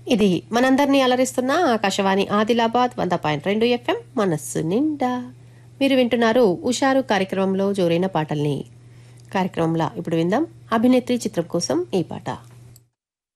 ఇది మనందరినీ అలరిస్తున్న ఆకాశవాణి ఆదిలాబాద్ 100.2 FM మనస్సు నిండా. మీరు వింటున్నారు ఉషారు కార్యక్రమంలో జోరైన పాటల్ని. కార్యక్రమంలో ఇప్పుడు విందాం అభినేత్రి చిత్రం కోసం ఈ పాట.